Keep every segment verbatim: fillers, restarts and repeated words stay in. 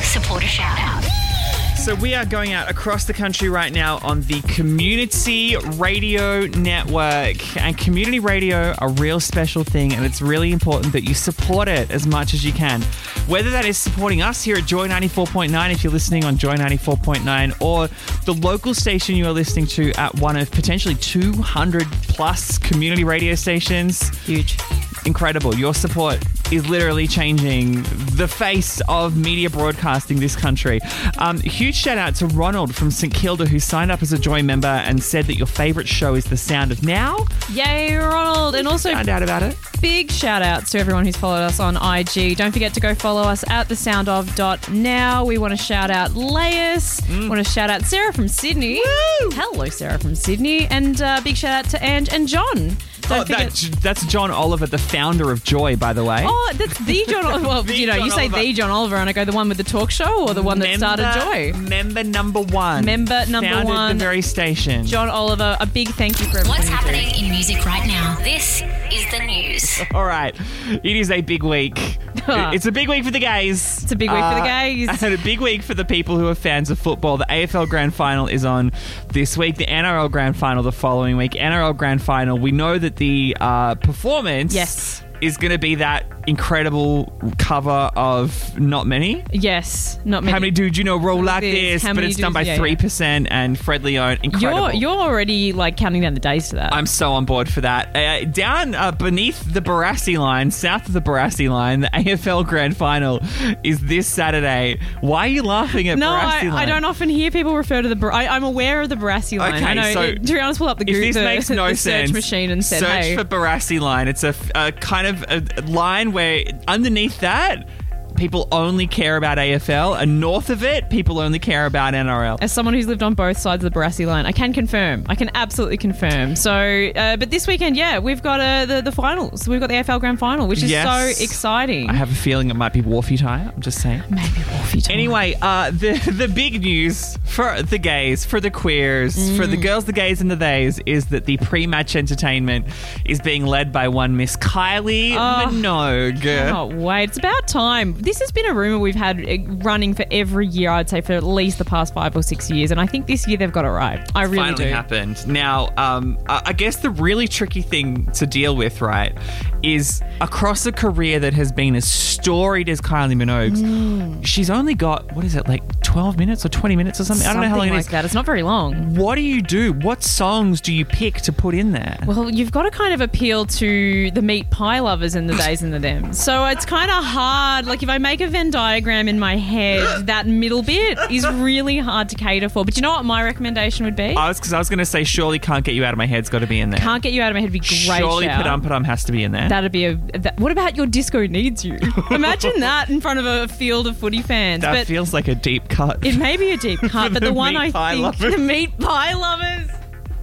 Supporter shout out. So we are going out across the country right now on the Community Radio Network. And community radio, a real special thing, and it's really important that you support it as much as you can. Whether that is supporting us here at Joy ninety-four point nine, if you're listening on Joy ninety-four point nine, or the local station you are listening to at one of potentially two hundred plus community radio stations. Huge. Incredible. Your support is literally changing the face of media broadcasting this country. Um, huge shout out to Ronald from St Kilda, who signed up as a Joy member and said that your favourite show is The Sound of Now. Yay, Ronald. And also Found out about it. Big shout outs to everyone who's followed us on I G. Don't forget to go follow us at the sound of dot now. We want to shout out Laius. Mm. Want to shout out Sarah from Sydney. Woo! Hello, Sarah from Sydney. And uh, big shout out to Ange and John. Don't Oh, that, that's John Oliver, the founder of Joy, by the way. Oh, that's the John Oliver. Well, The you know, John you say Oliver. the John Oliver, and I go the one with the talk show or the one that member, started Joy? Member number one. Member number Founded one. the very station. John Oliver, a big thank you for everything What's you do. happening in music right now? This is the news. All right. It is a big week. It's a big week for the gays. It's a big week for the gays. And a big week for the people who are fans of football. The A F L Grand Final is on this week. The N R L Grand Final the following week. N R L Grand Final, we know that the uh, performance Yes. is going to be that incredible cover of Not Many. Yes, not many. How many dudes you know roll like This, this? how But many it's done dudes- by yeah, three percent and Fred Leone. Incredible. You're you're already like counting down the days to that. I'm so on board for that. Uh, down uh, beneath the Barassi line, south of the Barassi line, the A F L Grand Final is this Saturday. Why are you laughing at no, Barassi I, line? I don't often hear people refer to the. Bar- I, I'm aware of the Barassi line. Okay, I know. so it, Triana's pulled up the, If Google, this the, makes no the sense, search machine and said, search "Hey, for Barassi line." It's a, a kind of a line where underneath that, people only care about A F L, and north of it, people only care about N R L. As someone who's lived on both sides of the Barassi line, I can confirm. I can absolutely confirm. So, uh, but this weekend, yeah, we've got uh, the the finals. We've got the A F L Grand Final, which is Yes. so exciting. I have a feeling it might be Wharfie time. I'm just saying. Maybe Wolfie time. Anyway, uh, the the big news for the gays, for the queers, Mm. for the girls, the gays, and the theys is that the pre-match entertainment is being led by one Miss Kylie Oh, Minogue. Cannot wait. It's about time. This has been a rumour we've had uh, running for every year, I'd say, for at least the past five or six years. And I think this year they've got it right. I really Finally do. happened. Now, um, I I guess the really tricky thing to deal with, right, is across a career that has been as storied as Kylie Minogue's, Mm. she's only got, what is it, like twelve minutes or twenty minutes or something? I don't know how long Something it like is. that. It's not very long. What do you do? What songs do you pick to put in there? Well, you've got to kind of appeal to the meat pie lovers in the days and the them. So it's kind of hard. Like if I make a Venn diagram in my head, that middle bit is really hard to cater for. But you know what my recommendation would be? I was because I was going to say, surely Can't Get You Out of My Head's got to be in there. Can't Get You Out of My Head would be great. Surely shout. Padum Padum has to be in there. That'd be a. That, what about Your Disco Needs You? Imagine that in front of a field of footy fans. That but feels like a deep cut. it may be a deep cut, but the, The one meat I pie think lovers. the meat pie lovers.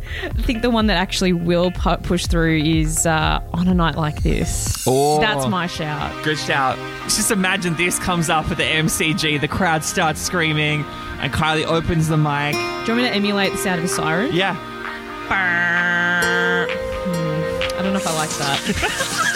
I think the one that actually will pu- push through is uh, On a Night Like This. Oh. That's my shout. Good shout. Just imagine this comes up at the M C G, the crowd starts screaming, and Kylie opens the mic. Do you want me to emulate the sound of a siren? Yeah. Hmm, I don't know if I like that.